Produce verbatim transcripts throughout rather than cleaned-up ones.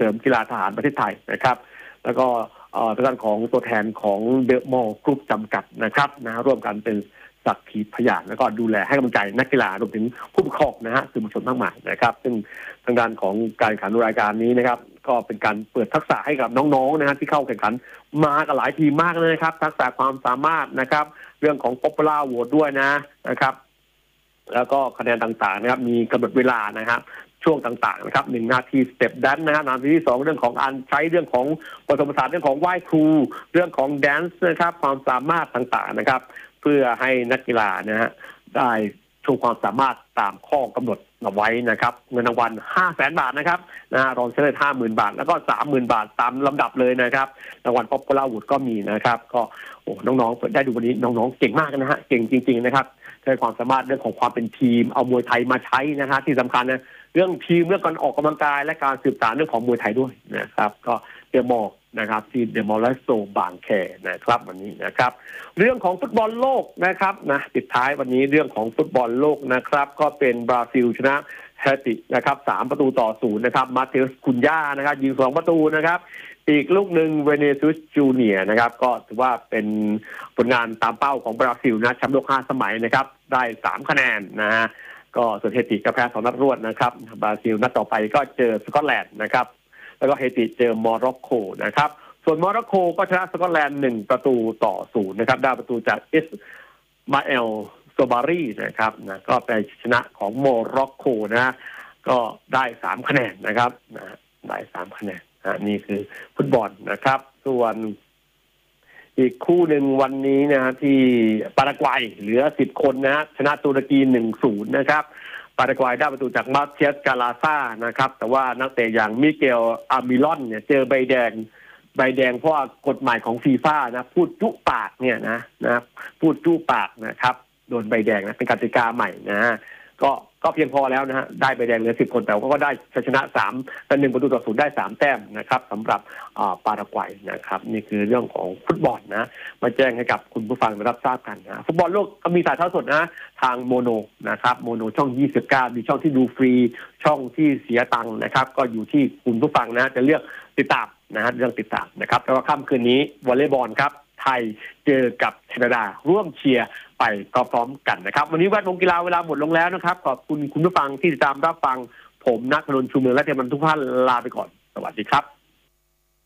เสริมกีฬาทหารประเทศไทยนะครับแล้วก็ทางด้านของตัวแทนของเดอะมอลล์กรุ๊ปจำกัดนะครับนะร่วมกันเป็นสักขีพยานแล้วก็ดูแลให้กำลังใจนักกีฬารวมถึงผู้ปกครองนะฮะสื่อมวลชนทั้งหลายนะครับซึ่งทางด้านของการแข่งขันรายการนี้นะครับก็เป็นการเปิดทักษะให้กับน้องๆนะฮะที่เข้าแข่งขันมากันหลายทีมมากเลยนะครับทักษะความสามารถนะครับเรื่องของ Popular Vote ด้วยนะนะครับแล้วก็คะแนนต่างๆนะครับมีกำหนดเวลานะครับช่วงต่างๆนะครับหนึ่งนาทีสเต็ปแดนซ์นะฮะนาทีที่สองเรื่องของการใช้เรื่องของผสมผสานเรื่องของไหว้ครูเรื่องของแดนซ์นะครับความสามารถต่างๆนะครับเพื่อให้นักกีฬานะฮะได้โชว์ความสามารถตามข้อกำหนดเอาไว้นะครับเงินรางวัล ห้าแสน บาทนะครับนะรองชนะเลิศ ห้าหมื่น บาทแล้วก็ สามหมื่น บาทตามลำดับเลยนะครับรางวัล Popular Vote ก็มีนะครับก็โอ้น้องๆได้ดูวันนี้น้องๆเก่งมากนะฮะเก่งจริงๆนะครับใช้ความสามารถเรื่องของความเป็นทีมเอามวยไทยมาใช้นะฮะที่สำคัญนะเรื่องทีมเรื่องการออกกำลังกายและการสืบสานเรื่องของมวยไทยด้วยนะครับก็เดอะมอลล์นะครับที่เดอะมอลล์และโซบางแคนะครับวันนี้นะครับเรื่องของฟุตบอลโลกนะครับนะปิดท้ายวันนี้เรื่องของฟุตบอลโลกนะครับก็เป็นบราซิลชนะเฮตินะครับสามประตูต่อศูนย์นะครับมาเทอุสคุนย่านะครับยิงสองประตูนะครับอีกลูกหนึ่งเวเนซุเอลจูเนียร์นะครับก็ถือว่าเป็นผลงานตามเป้าของบราซิลนะแชมป์โลกห้าสมัยนะครับได้สามคะแนนนะฮะก็ส่วนเฮติก็แพ้สองนัดรวดนะครับบราซิลนัดต่อไปก็เจอสกอตแลนด์นะครับแล้วก็เฮติเจอโมร็อกโกนะครับส่วนโมร็อกโกก็ชนะสกอตแลนด์หนึ่งประตูต่อศูนย์นะครับได้ประตูจากอิสมาเอลโซบารีนะครับนะก็ไปชนะของโมร็อกโกนะก็ได้สามคะแนนนะครับนะได้สามคะแนนนะนี่คือฟุตบอลนะครับส่วนอีกคู่หนึ่งวันนี้นะฮะที่ปารากวัยเหลือสิบคนนะฮะชนะตุรกี หนึ่งศูนย์ นะครับปารากวัยได้ประตูจากมาเทียสกาลาซ่านะครับแต่ว่านักเตะอย่างมิเกลอามิลอนเนี่ยเจอใบแดงใบแดงเพราะกฎหมายของฟีฟ่านะพูดจุปากเนี่ยนะนะพูดจุปากนะครับโดนใบแดงนะเป็นกติกาใหม่นะฮะก็ก็เพียงพอแล้วนะฮะได้ใบแดงเหลือสิบคนแต่ก็ได้ชนะสามแต่หนึ่งประตูต่อศูนย์ได้สามแต้มนะครับสำหรับปารากวัยนะครับนี่คือเรื่องของฟุตบอลนะมาแจ้งให้กับคุณผู้ฟังได้รับทราบกันนะฟุตบอลโลกก็มีถ่ายทอดสดนะทางโมโนนะครับโมโนช่องยี่สิบเก้ามีช่องที่ดูฟรีช่องที่เสียตังค์นะครับก็อยู่ที่คุณผู้ฟังนะจะเลือกติดตามนะฮะเรื่องติดตามนะครับแล้วก็ค่ำคืนนี้วอลเลย์บอลครับไทยเจอกับแคนาดาร่วมเชียร์ไปพร้อมๆกันนะครับวันนี้แวดวงกีฬาเวลาหมดลงแล้วนะครับขอบคุณคุณผู้ฟังที่ติดตามรับฟังผมณ ธนนท์ ชูเมืองและทีมงานทุกท่านลาไปก่อนสวัสดีครับ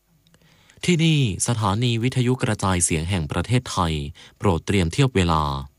ที่นี่สถานีวิทยุกระจายเสียงแห่งประเทศไทยโปรดเตรียมเทียบเวลา